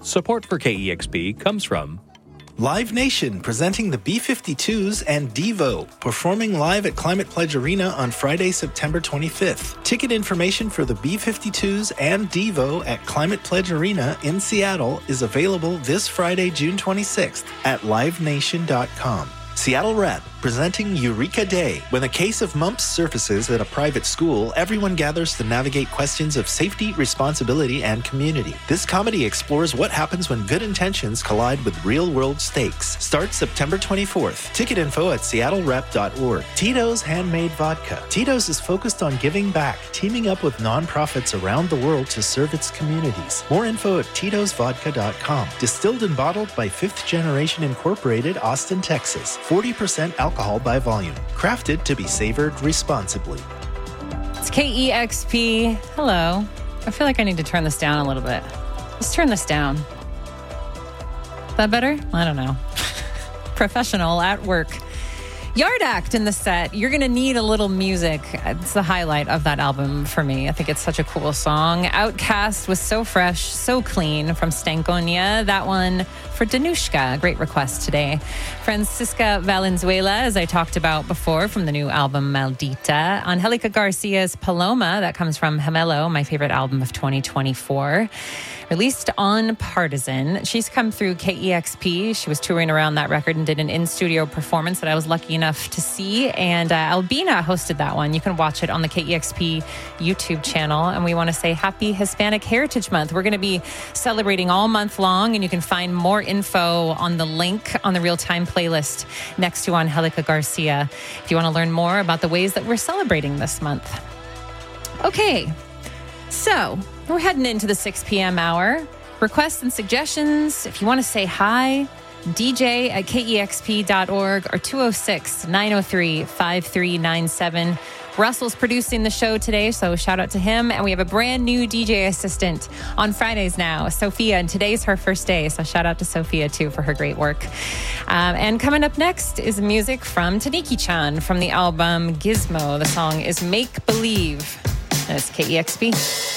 Support for KEXP comes from Live Nation presenting the B-52s and Devo, performing live at Climate Pledge Arena on Friday, September 25th. Ticket information for the B-52s and Devo at Climate Pledge Arena in Seattle is available this Friday, June 26th at livenation.com. Seattle Rep presenting Eureka Day. When a case of mumps surfaces at a private school, everyone gathers to navigate questions of safety, responsibility, and community. This comedy explores what happens when good intentions collide with real-world stakes. Starts September 24th. Ticket info at seattlerep.org. Tito's Handmade Vodka. Tito's is focused on giving back, teaming up with nonprofits around the world to serve its communities. More info at titosvodka.com. Distilled and bottled by 5th Generation Incorporated, Austin, Texas. 40% alcohol by volume. Crafted to be savored responsibly. It's KEXP. Hello. I feel like I need to turn this down a little bit. Let's turn this down. Is that better? I don't know. Professional at work. Yard Act in the set. You're going to need a little music. It's the highlight of that album for me. I think it's such a cool song. Outcast was so fresh, so clean from Stankonia. That one for Danushka. Great request today. Francisca Valenzuela, as I talked about before, from the new album Maldita. Angelica Garcia's Paloma, that comes from Gemelo, my favorite album of 2024. Released on Partisan. She's come through KEXP. She was touring around that record and did an in-studio performance that I was lucky enough to see. And Albina hosted that one. You can watch it on the KEXP YouTube channel. And we want to say happy Hispanic Heritage Month. We're going to be celebrating all month long. And you can find more info on the link on the real-time playlist next to Angelica Garcia if you want to learn more about the ways that we're celebrating this month. Okay, so we're heading into the 6 p.m. hour. Requests and suggestions, if you want to say hi, DJ at KEXP.org or 206-903-5397. Russell's producing the show today, so shout out to him. And we have a brand new DJ assistant on Fridays now, Sophia, and today's her first day, so shout out to Sophia, too, for her great work. And coming up next is music from Taniki-chan from the album Gizmo. The song is Make Believe, and it's KEXP.